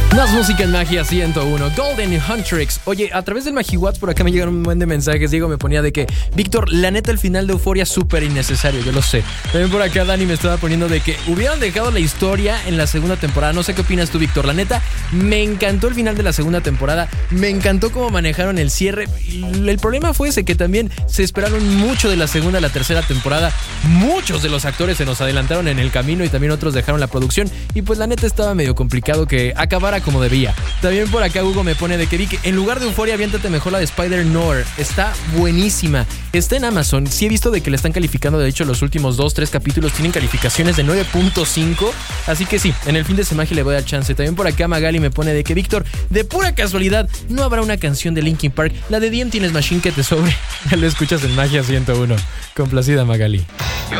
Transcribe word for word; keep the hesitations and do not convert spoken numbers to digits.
Más música en Magia ciento uno. Golden Huntrix. Oye, a través del MagiWatts por acá me llegaron un buen de mensajes. Diego me ponía de que, Víctor, la neta, el final de Euphoria súper innecesario, yo lo sé. También por acá Dani me estaba poniendo de que hubieran dejado la historia en la segunda temporada. No sé qué opinas tú, Víctor. La neta, me encantó el final de la segunda temporada. Me encantó cómo manejaron el cierre. El problema fue ese, que también se esperaron mucho de la segunda a la tercera temporada. Muchos de los actores se nos adelantaron en el camino y también otros dejaron la producción. Y pues la neta estaba medio complicado que acabara como debía. También por acá Hugo me pone de que, Vic, en lugar de Euphoria, aviéntate mejor la de Spider-Noir. Está buenísima. Está en Amazon. Sí he visto de que le están calificando. De hecho, los últimos dos, tres capítulos tienen calificaciones de nueve punto cinco. Así que sí, en el fin de semana le voy a dar chance. También por acá Magali me pone de que, Víctor, de pura casualidad, no habrá una canción de Linkin Park, la de D M Tienes Machine, que te sobre. Ya lo escuchas en Magia ciento uno. Complacida, Magali.